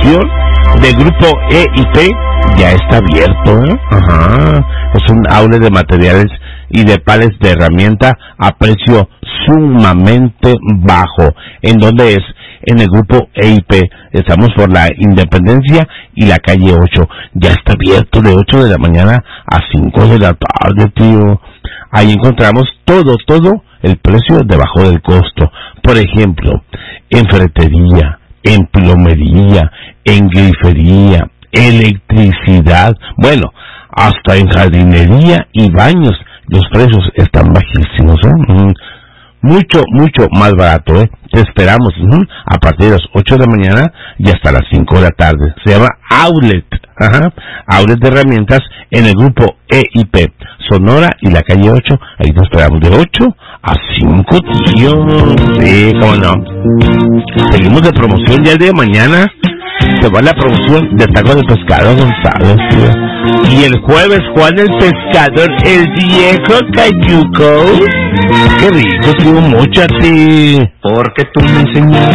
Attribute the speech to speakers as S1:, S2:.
S1: promoción del grupo EIP ya está abierto, ¿eh? Ajá. Es un outlet de materiales y de pares de herramienta a precio sumamente bajo. ¿En dónde es? En el grupo EIP. Estamos por la Independencia y la calle 8. Ya está abierto de 8 de la mañana a 5 de la tarde, tío. Ahí encontramos todo el precio debajo del costo. Por ejemplo, en ferretería, en plomería, en grifería, electricidad, bueno, hasta en jardinería y baños. Los precios están bajísimos, ¿eh? Mucho más barato, ¿eh? Te esperamos a partir de las 8 de la mañana y hasta las 5 de la tarde. Se llama Outlet, Outlet de herramientas en el grupo EIP, Sonora y la calle 8. Ahí te esperamos de 8 a 5, tío. Sí, cómo no. Seguimos de promoción ya el día de mañana. Se va la promoción de Taco de Pescado González, tío. Y el jueves Juan el Pescador, el viejo cayuco. Qué rico, tío, mucho a ti.
S2: Porque tú me enseñaste